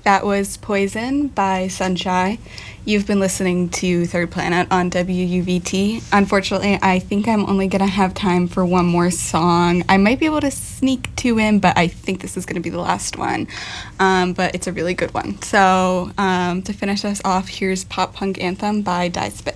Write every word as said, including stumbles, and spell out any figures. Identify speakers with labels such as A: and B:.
A: That was Poison by Sunshine. You've been listening to Third Planet on W U V T. Unfortunately, I think I'm only going to have time for one more song. I might be able to sneak two in, but I think this is going to be the last one. Um, but it's a really good one. So um, to finish us off, here's Pop Punk Anthem by Die Spit.